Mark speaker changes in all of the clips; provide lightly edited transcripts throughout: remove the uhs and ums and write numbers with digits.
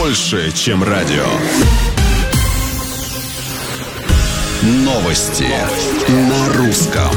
Speaker 1: больше, чем радио. Новости на русском.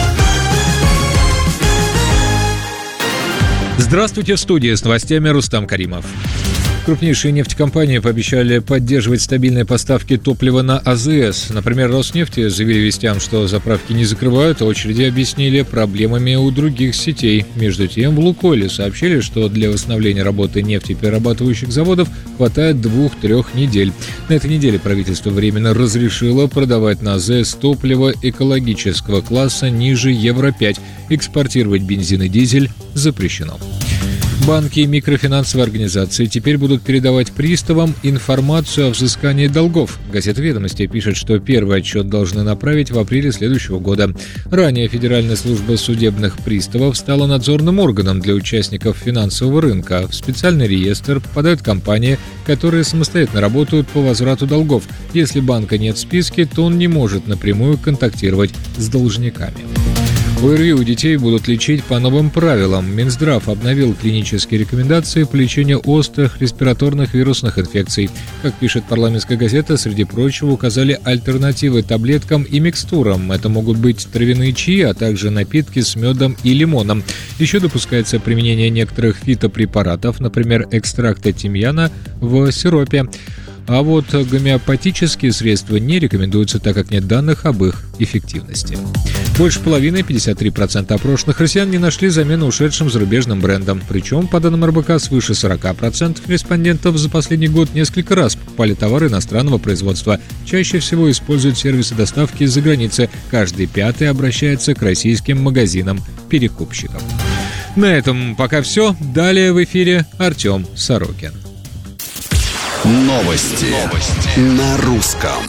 Speaker 2: Здравствуйте, в студии с новостями Рустам Каримов. Крупнейшие нефтекомпании пообещали поддерживать стабильные поставки топлива на АЗС. Например, Роснефть заявили вестям, что заправки не закрывают, а очереди объяснили проблемами у других сетей. Между тем, в «Лукойле» сообщили, что для восстановления работы нефтеперерабатывающих заводов хватает 2-3 недель. На этой неделе правительство временно разрешило продавать на АЗС топливо экологического класса ниже Евро-5. Экспортировать бензин и дизель запрещено. Банки и микрофинансовые организации теперь будут передавать приставам информацию о взыскании долгов. Газета «Ведомости» пишет, что первый отчет должны направить в апреле следующего года. Ранее Федеральная служба судебных приставов стала надзорным органом для участников финансового рынка. В специальный реестр попадают компании, которые самостоятельно работают по возврату долгов. Если банка нет в списке, то он не может напрямую контактировать с должниками. ОРВИ у детей будут лечить по новым правилам. Минздрав обновил клинические рекомендации по лечению острых респираторных вирусных инфекций. Как пишет парламентская газета, среди прочего указали альтернативы таблеткам и микстурам. Это могут быть травяные чаи, а также напитки с медом и лимоном. Еще допускается применение некоторых фитопрепаратов, например, экстракта тимьяна в сиропе. А вот гомеопатические средства не рекомендуются, так как нет данных об их эффективности. Больше половины, 53% опрошенных россиян не нашли замену ушедшим зарубежным брендам. Причем, по данным РБК, свыше 40% респондентов за последний год несколько раз покупали товары иностранного производства. Чаще всего используют сервисы доставки из-за границы. Каждый пятый обращается к российским магазинам-перекупщикам. На этом пока все. Далее в эфире Артем Сорокин.
Speaker 1: Новости на русском.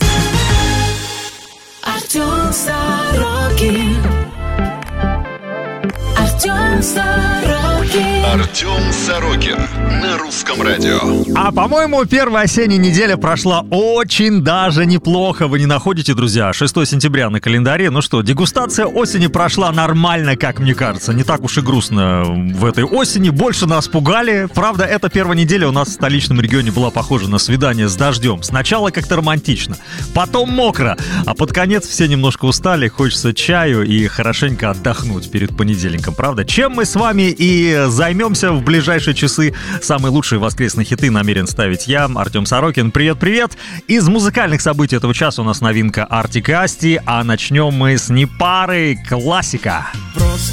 Speaker 3: Артем Сорокин. Артем Сорокин.
Speaker 1: Артем Сорокин на русском радио.
Speaker 4: А, по-моему, первая осенняя неделя прошла очень даже неплохо. Вы не находите, друзья? 6 сентября на календаре. Ну что, дегустация осени прошла нормально, как мне кажется. Не так уж и грустно в этой осени. Больше нас пугали. Правда, эта первая неделя у нас в столичном регионе была похожа на свидание с дождем. Сначала как-то романтично, потом мокро, а под конец все немножко устали. Хочется чаю и хорошенько отдохнуть перед понедельником, правда? Чем мы с вами и займемся в ближайшие часы. Самые лучшие воскресные хиты намерен ставить я, Артем Сорокин. Привет-привет! Из музыкальных событий этого часа у нас новинка Артик и Асти, а начнем мы с непары классика.